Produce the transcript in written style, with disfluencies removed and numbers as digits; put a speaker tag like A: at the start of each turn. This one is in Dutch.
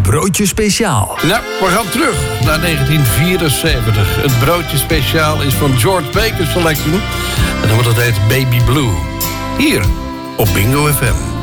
A: Broodje Speciaal.
B: Nou, we gaan terug naar 1974. Het Broodje Speciaal is van George Baker Selection. En dan wordt het heet Baby Blue. Hier op Bingo FM.